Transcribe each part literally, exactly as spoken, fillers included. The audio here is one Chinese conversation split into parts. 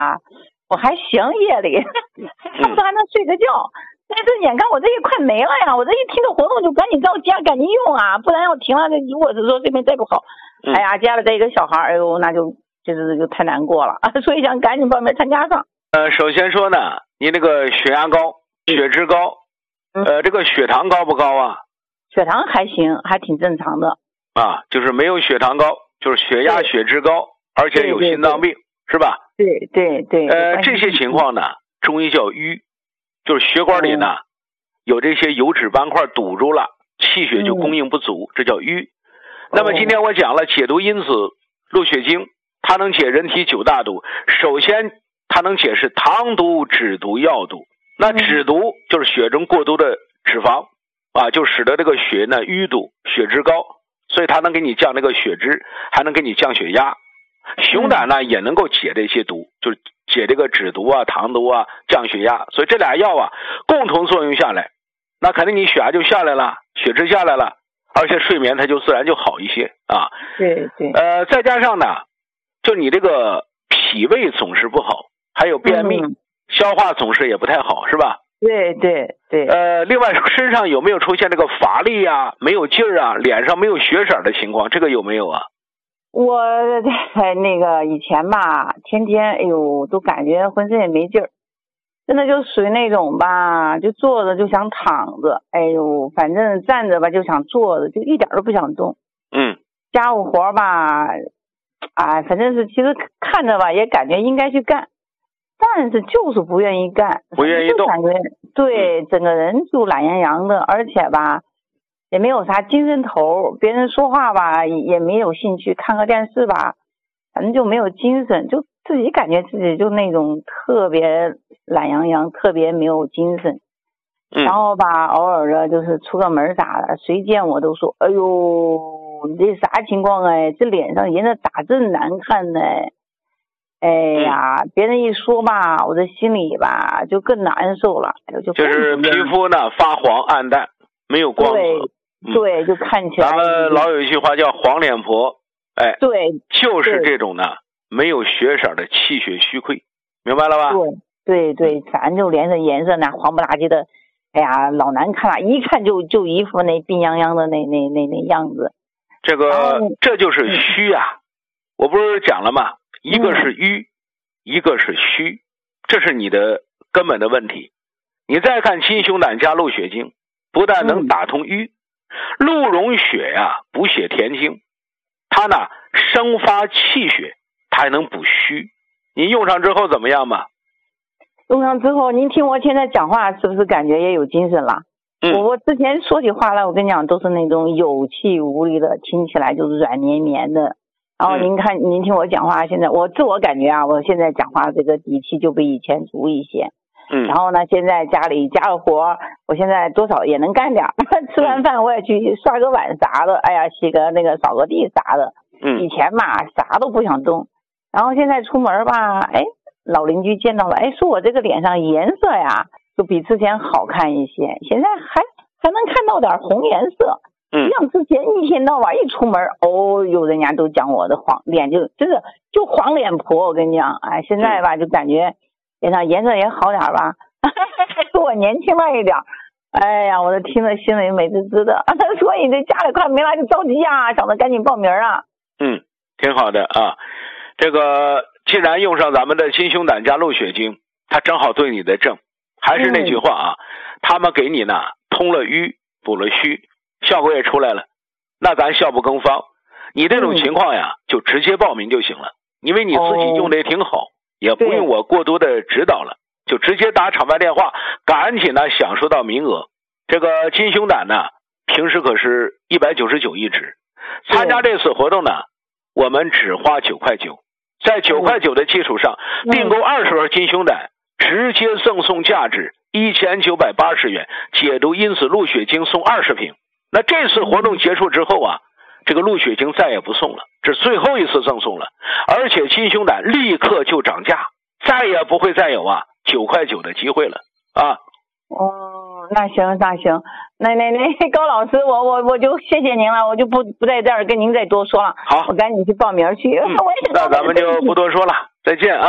我还行，夜里差不多还能睡个觉。但是眼看我这也快没了呀，我这一听到活动就赶紧着急啊，赶紧用啊，不然要停了，如果是说这边再不好， 嗯、 哎呀，家里再一个小孩，哎呦，那就就是就太难过了啊，所以想赶紧报名参加上。 呃，首先说呢，你那个血压高、血脂高， 嗯、 呃，这个血糖高不高啊？ 血糖还行，还挺正常的。 啊，就是没有血糖高，就是血压、血脂高，而且有心脏病，是吧？ 对对对。 呃，这些情况呢，中医叫淤。就是血管里呢、嗯、有这些油脂斑块堵住了，气血就供应不足，嗯、这叫瘀。那么今天我讲了解毒因子鹿血精，它能解人体九大毒。首先它能解是糖毒、脂毒、药毒。那脂毒就是血中过多的脂肪啊，就使得这个血呢淤堵，血脂高，所以它能给你降这个血脂，还能给你降血压。熊胆呢也能够解这些毒，就是解这个脂毒啊、糖毒啊，降血压。所以这俩药啊共同作用下来，那肯定你血压就下来了，血脂下来了，而且睡眠它就自然就好一些啊。 对对。 呃，再加上呢，就你这个脾胃总是不好，还有便秘，嗯、消化总是也不太好，是吧？ 对对对。 呃，另外身上有没有出现这个乏力啊、没有劲儿啊、脸上没有血色的情况？这个有没有啊？ 我在那个以前吧，天天哎呦都感觉浑身也没劲儿，真的就属于那种吧，就坐着就想躺着，哎呦，反正站着吧就想坐着，就一点都不想动。 嗯。 家务活吧，啊，反正是其实看着吧也感觉应该去干，但是就是不愿意干， 不愿意动， 就感觉对、嗯、整个人就懒洋洋的，而且吧。也没有啥精神头，别人说话吧也没有兴趣，看个电视吧反正就没有精神，就自己感觉自己就那种特别懒洋洋，特别没有精神、 嗯、 然后吧偶尔的就是出个门啥的，谁见我都说哎呦你这啥情况哎，这脸上颜色咋这么难看呢，哎呀、嗯、别人一说吧我这心里吧就更难受了，就就是皮肤呢发黄暗淡，没有光泽。 嗯、对，就看起来。 咱们老有一句话叫黄脸婆，哎， 对， 就是这种呢，没有血色的气血虚亏，明白了吧？ 对对对，反正就脸色颜色呢黄不拉几的，哎呀，老难看了，一看就就一副那病殃殃的那那那那样子。 这个这就是虚啊、嗯！我不是讲了吗？一个是瘀、嗯，一个是虚，这是你的根本的问题。你再看金熊胆加鹿血精，不但能打通瘀。嗯鹿茸血呀、啊，补血填精，它呢生发气血，它还能补虚。您用上之后怎么样嘛？ 用上之后，您听我现在讲话是不是感觉也有精神了？ 嗯、 我我之前说起话来，我跟你讲都是那种有气无力的，听起来就是软绵绵的。然后您看，嗯、您听我讲话，现在我自我感觉啊，我现在讲话这个底气就比以前足一些。 嗯， 然后呢，现在家里家的活，我现在多少也能干点。吃完饭我也去刷个碗啥的，哎呀，洗个那个扫个地啥的。 嗯， 以前嘛啥都不想动，然后现在出门吧，哎，老邻居见到了，哎，说我这个脸上颜色呀，就比之前好看一些，现在还还能看到点红颜色。 嗯， 像之前一天到晚一出门，哦，有人家都讲我的黄脸就真是就黄脸婆，我跟你讲，哎，现在吧就感觉。脸上颜色也好点吧，还说我年轻了一点，哎呀，我这听着心里美滋滋的。所以这家里快没了就着急啊，想着赶紧报名啊。 嗯，挺好的啊。这个既然用上咱们的金熊胆加鹿血精，它正好对你的症。还是那句话啊，嗯、他们给你呢通了瘀，补了虚，效果也出来了。那咱效不更方，你这种情况呀，嗯、就直接报名就行了，因为你自己用的也挺好。哦，也不用我过多的指导了，就直接打场外电话，赶紧呢享受到名额。这个金熊胆呢，平时可是一百九十九一支，参加这次活动呢，我们只花九块九，在九块九的基础上，嗯、订购二十盒金熊胆，直接赠送价值一千九百八十元，解毒因子鹿血精送二十瓶。那这次活动结束之后啊，这个鹿血精再也不送了，这是最后一次赠送了，而且金熊胆立刻就涨价，再也不会再有啊九块九的机会了啊。 哦，那行那行，那那那高老师，我我我就谢谢您了，我就不不在这儿跟您再多说了。 好， 我赶紧去报名去。 嗯、那咱们就不多说了，再见啊。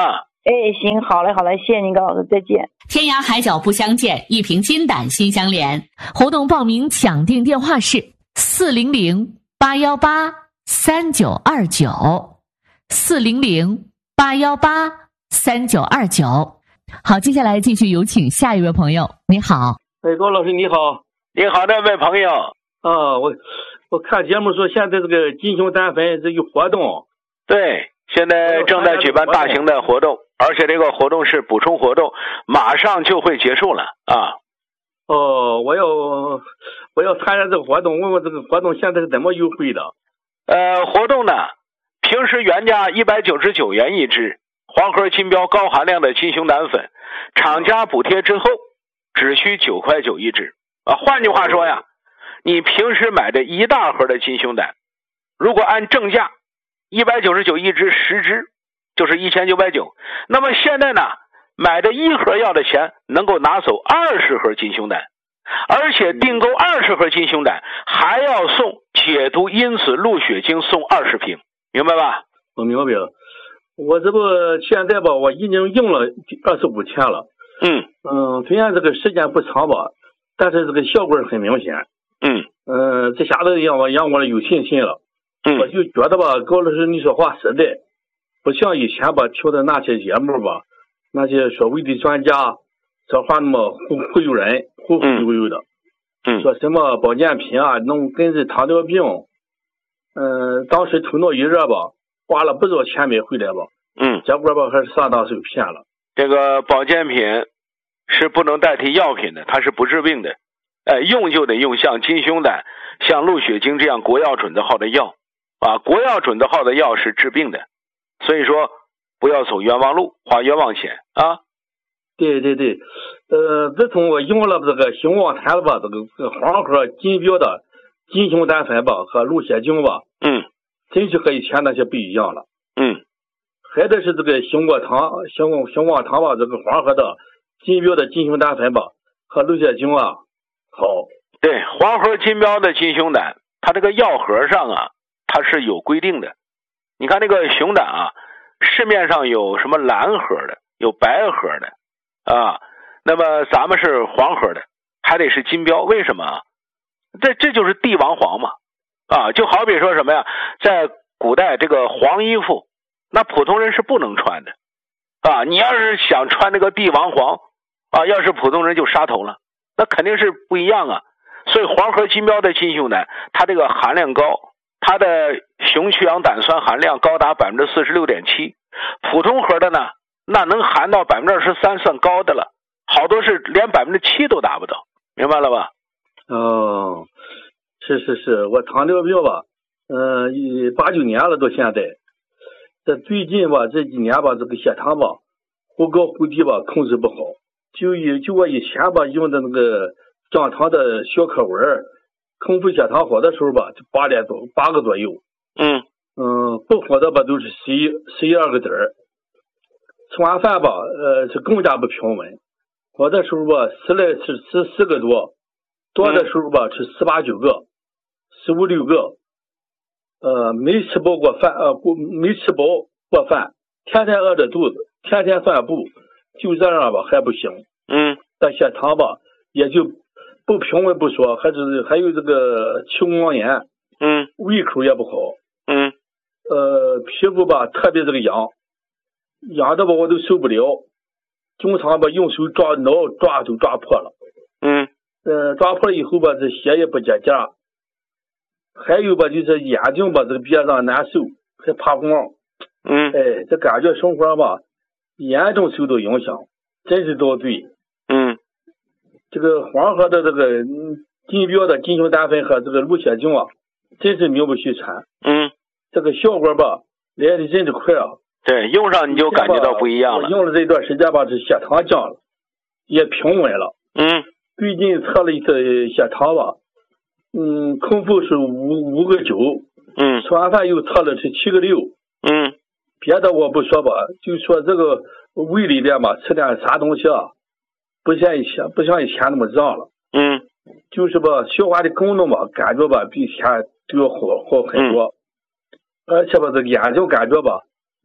哎，行，好嘞，好嘞，谢谢您，高老师，再见。 天涯海角不相见，一瓶金胆心相连。活动报名抢订电话是四零零八幺八三九二九，四零零八幺八三九二九。好，接下来继续有请下一位朋友。你好， 哎，高老师你好。 你好，这位朋友。 啊，我我看节目说现在这个金熊丹粉这有活动。 对，现在正在举办大型的活动，而且这个活动是补充活动，马上就会结束了啊。 哦，我要我要参加这个活动，问问这个活动现在是怎么优惠的？ 呃，活动呢，平时原价一百九十九元一支，黄河金标高含量的金熊胆粉，厂家补贴之后只需九块九一支啊。换句话说呀，你平时买的一大盒的金熊胆，如果按正价一百九十九一支十支就是一千九百九，那么现在呢，买的一盒药的钱能够拿走二十盒金熊胆，而且订购二十盒金熊胆还要送解毒因子鹿血精送二十瓶，明白吧？ 我明白了。我这不现在吧，我已经用了二十五天了。 嗯嗯，虽然这个时间不长吧，但是这个效果很明显。 嗯嗯，这下子让我让我有信心了。 嗯， 我就觉得吧，高老师你说话实在，不像以前吧听的那些节目吧，那些所谓的专家说话那么忽忽悠人，忽忽悠悠的。 嗯， 说什么保健品啊，弄根治糖尿病。嗯，当时头脑一热吧，花了不少钱买回来吧。 嗯， 结果吧还是上当受骗了。 这个保健品是不能代替药品的，它是不治病的。哎，用就得用像金熊胆、像鹿血精这样国药准字号的药啊，国药准字号的药是治病的，所以说不要走冤枉路，花冤枉钱啊。 对对对，呃，自从我用了这个兴旺谈了吧，这个这个黄河金标的金熊胆粉吧和鹿血精吧， 嗯， 真是和以前那些不一样了。 嗯， 还得是这个兴旺堂、兴兴旺堂吧，这个黄河的金标的金熊胆粉吧和鹿血精啊好。 对，黄河金标的金熊胆，它这个药盒上啊，它是有规定的。你看那个熊胆啊，市面上有什么蓝盒的，有白盒的啊，那么咱们是黄盒的，还得是金标，为什么啊？这这就是帝王黄嘛，啊，就好比说什么呀，在古代这个黄衣服，那普通人是不能穿的啊，你要是想穿那个帝王黄啊，要是普通人就杀头了，那肯定是不一样啊。所以黄河金标的金熊胆，它这个含量高，它的雄曲氧胆酸含量高达百分之四十六点七，普通盒的呢，那能含到百分之二十三，算高的了，好多是连百分之七都达不到，明白了吧？ 哦，是是是，我糖尿病吧，嗯、呃，八九年了到现在，这最近吧这几年吧，这个血糖吧忽高忽低吧控制不好，就以就我以前吧用的那个降糖的小可文，空腹血糖好的时候吧就八点多八个左右， 嗯嗯，不好的吧都是十一十一二个点儿，吃完饭吧呃是更加不平稳，好的时候吧十来是十四个多。多的时候吧，吃十八九个，十五六个，呃，没吃饱过饭，呃，没吃饱过饭，天天饿着肚子，天天散步，就这样吧还不行。 嗯， 这血糖吧也就不平稳不说，还是还有这个气管炎， 嗯， 胃口也不好， 嗯， 呃，皮肤吧特别这个痒，痒的吧我都受不了，经常吧用手抓挠抓都抓破了。 嗯。 呃，抓破了以后吧，这血也不结痂，还有吧，就是眼睛吧，这个憋上难受，还怕光。 嗯， 哎，这感觉生活吧，严重受到影响，真是遭罪。 嗯， 这个黄河的这个金标的金熊胆粉和这个鹿血精啊，真是名不虚传。 嗯， 这个效果吧，来的真是快啊。 对，用上你就感觉到不一样了。 用了这段时间吧，这血糖降了，也平稳了。 嗯。 最近测了一次血糖吧，嗯，空腹是五五个九， 嗯， 吃完饭又测了是七个六， 嗯， 别的我不说吧，就说这个胃里边吧，吃点啥东西啊，不像以前不像以前那么胀了， 嗯， 就是吧，消化的功能吧，感觉吧比以前都要好好很多，嗯、而且吧这个眼睛感觉吧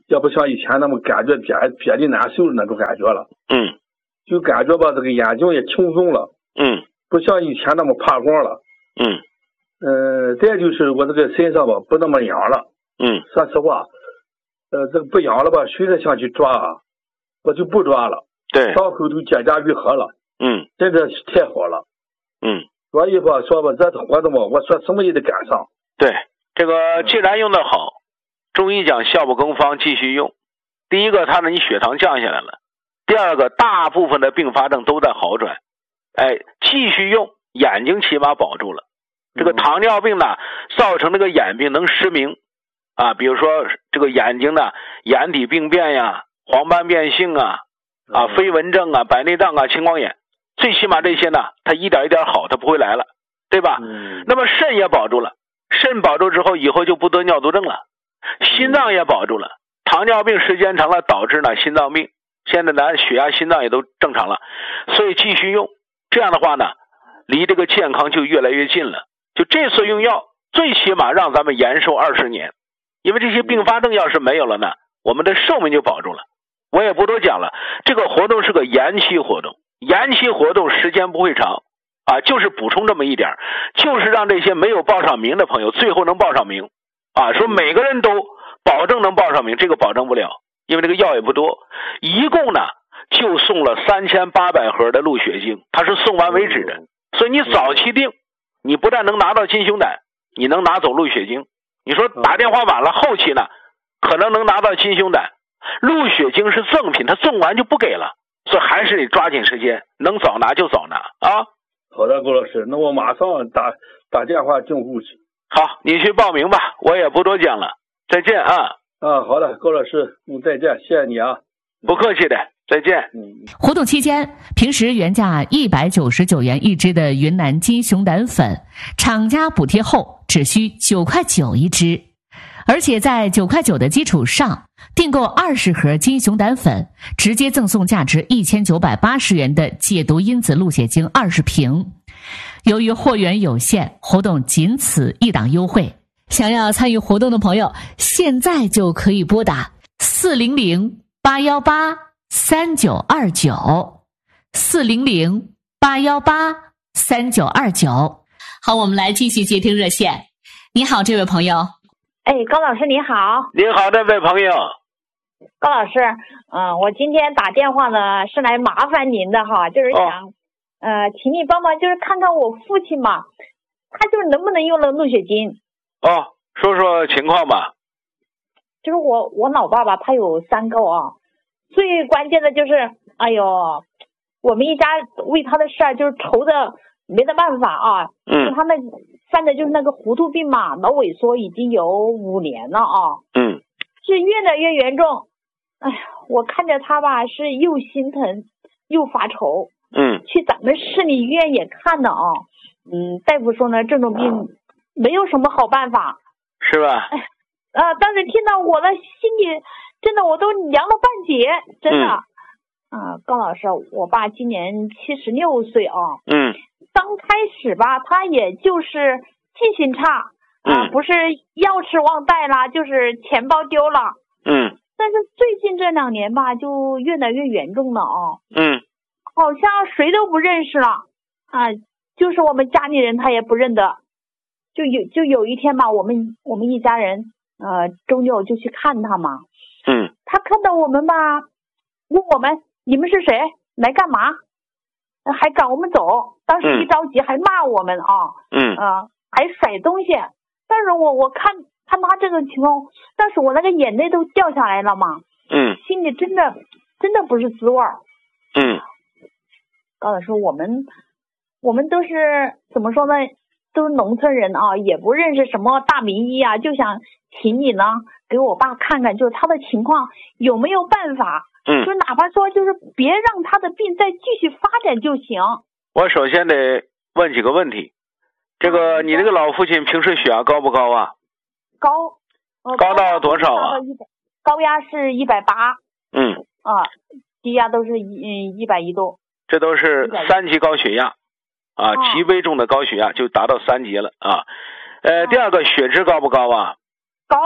也不像以前那么感觉憋憋的难受的那种感觉了。 嗯， 就感觉吧，这个眼睛也轻松了。 嗯， 不像以前那么怕光了。 嗯， 呃，再就是我这个身上吧不那么痒了。 嗯， 说实话，呃，这个不痒了吧，随着想去抓，我就不抓了。 对， 伤口都结痂愈合了。 嗯， 真的是太好了。 嗯， 所以吧，说吧，这活动吧，我说什么也得赶上。 对，这个既然用得好，中医讲效不更方，继续用。第一个，它让你血糖降下来了；第二个，大部分的并发症都在好转。哎，继续用，眼睛起码保住了。这个糖尿病呢，造成这个眼病能失明啊，比如说这个眼睛呢，眼底病变呀、黄斑变性啊、啊飞蚊症啊、白内障啊、青光眼，最起码这些呢，它一点一点好，它不会来了，对吧？ 嗯。 那么肾也保住了，肾保住之后，以后就不得尿毒症了。心脏也保住了，糖尿病时间长了导致呢心脏病，现在咱血压、心脏也都正常了，所以继续用。这样的话呢，离这个健康就越来越近了。就这次用药，最起码让咱们延寿二十年，因为这些并发症要是没有了呢，我们的寿命就保住了。我也不多讲了，这个活动是个延期活动，延期活动时间不会长啊，就是补充这么一点，就是让这些没有报上名的朋友最后能报上名啊。说每个人都保证能报上名，这个保证不了，因为这个药也不多，一共呢就送了三千八百盒的鹿血精，它是送完为止的。所以你早期定，你不但能拿到金熊胆，你能拿走鹿血精。你说打电话晚了，后期呢可能能拿到金熊胆，鹿血精是赠品，它赠完就不给了，所以还是得抓紧时间，能早拿就早拿啊。 好的，郭老师，那我马上打打电话进户去。 好，你去报名吧，我也不多讲了，再见啊。 啊，好的，郭老师，嗯，再见，谢谢你啊。 不客气的，再见。 嗯。 活动期间，平时原价一百九十九元一支的云南金熊胆粉，厂家补贴后只需九块九一支，而且在九块九的基础上，订购二十盒金熊胆粉，直接赠送价值一千九百八十元的解毒因子鹿血精二十瓶。由于货源有限，活动仅此一档优惠。想要参与活动的朋友，现在就可以拨打四零零八幺八三九二九四零零八幺八三九二九。好，我们来继续接听热线。你好，这位朋友。 哎，高老师你好。 你好，这位朋友。 高老师，嗯、呃，我今天打电话呢是来麻烦您的哈，就是想，哦、呃，请你帮忙，就是看看我父亲嘛，他就是能不能用了鹿血精。 哦，说说情况吧。 就是我我老爸爸他有三高啊，最关键的就是，哎呦，我们一家为他的事儿就是愁的没得办法啊。 嗯。 他那犯的就是那个糊涂病嘛，脑萎缩已经有五年了啊。 嗯。 是越来越严重，哎呀，我看着他吧，是又心疼又发愁。 嗯。 去咱们市里医院也看了啊，嗯，大夫说呢，这种病没有什么好办法。 是吧？ 哎。啊！但是听到我的心里真的我都凉了半截，真的。嗯。啊，高老师，我爸今年七十六岁啊。 嗯。 刚开始吧，他也就是记性差啊， 嗯、 不是钥匙忘带了，就是钱包丢了。 嗯。 但是最近这两年吧，就越来越严重了啊。 嗯。 好像谁都不认识了啊，就是我们家里人他也不认得。就有就有一天吧，我们我们一家人。呃，周六就去看他嘛。 嗯。 他看到我们吧，问我们你们是谁，来干嘛，还赶我们走。当时一着急还骂我们啊。 嗯。 啊、呃，还甩东西。但是我我看看他这个情况，但是我那个眼泪都掉下来了嘛。 嗯。 心里真的真的不是滋味儿。 嗯。 高老师，我们我们都是怎么说呢？都是农村人啊，也不认识什么大名医啊，就想请你呢给我爸看看，就是他的情况有没有办法。 嗯。 就哪怕说就是别让他的病再继续发展就行。我首先得问几个问题，这个你这个老父亲平时血压高不高啊？ 高。呃、 高到多少啊？ 高压是一百八。 嗯。 啊，低压都是一嗯一百一度。 这都是三级高血压。啊，极危重的高血压就达到三级了啊。呃，第二个血脂高不高啊？ 高，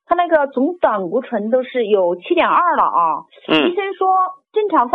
他那个总胆固醇都是有七点二了啊。 嗯。 医生说正常